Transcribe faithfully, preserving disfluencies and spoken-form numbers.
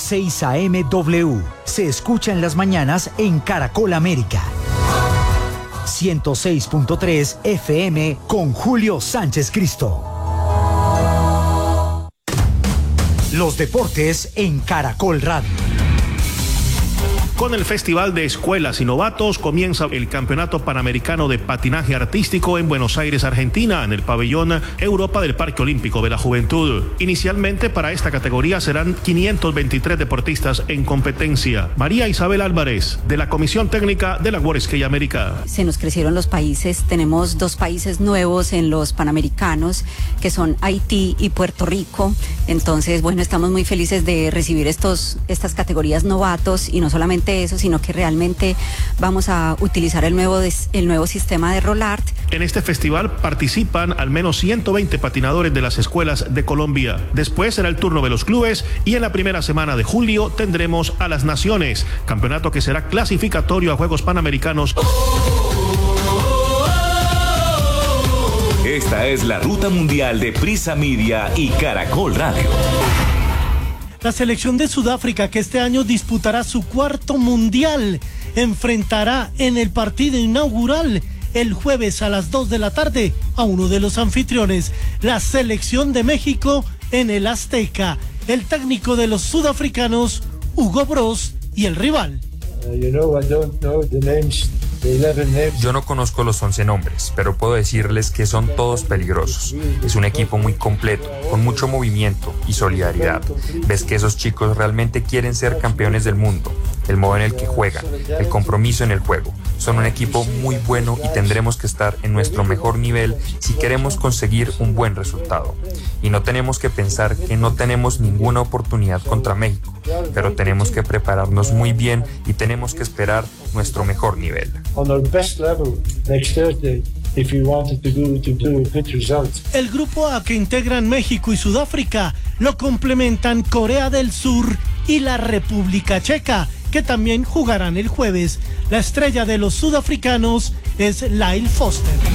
seis A M W. Se escucha en las mañanas en Caracol América. ciento seis punto tres F M con Julio Sánchez Cristo. Los deportes en Caracol Radio. Con el Festival de Escuelas y Novatos comienza el Campeonato Panamericano de Patinaje Artístico en Buenos Aires, Argentina, en el pabellón Europa del Parque Olímpico de la Juventud. Inicialmente para esta categoría serán quinientos veintitrés deportistas en competencia. María Isabel Álvarez, de la Comisión Técnica de la World Skate América. Se nos crecieron los países, tenemos dos países nuevos en los Panamericanos, que son Haití y Puerto Rico. Entonces, bueno, estamos muy felices de recibir estos, estas categorías novatos, y no solamente eso, sino que realmente vamos a utilizar el nuevo, el nuevo sistema de roll art. En este festival participan al menos ciento veinte patinadores de las escuelas de Colombia. Después será el turno de los clubes y en la primera semana de julio tendremos a las naciones, campeonato que será clasificatorio a Juegos Panamericanos. Esta es la ruta mundial de Prisa Media y Caracol Radio. La selección de Sudáfrica, que este año disputará su cuarto mundial, enfrentará en el partido inaugural el jueves a las dos de la tarde a uno de los anfitriones, la selección de México, en el Azteca. El técnico de los sudafricanos, Hugo Broos, y el rival. Uh, you know, I don't know the names. Yo no conozco los once nombres, pero puedo decirles que son todos peligrosos. Es un equipo muy completo, con mucho movimiento y solidaridad. Ves que esos chicos realmente quieren ser campeones del mundo. El modo en el que juegan, el compromiso en el juego. Son un equipo muy bueno y tendremos que estar en nuestro mejor nivel si queremos conseguir un buen resultado. Y no tenemos que pensar que no tenemos ninguna oportunidad contra México, pero tenemos que prepararnos muy bien y tenemos que esperar nuestro mejor nivel. El grupo A, que integran México y Sudáfrica, lo complementan Corea del Sur y la República Checa, que también jugarán el jueves. La estrella de los sudafricanos es Lyle Foster.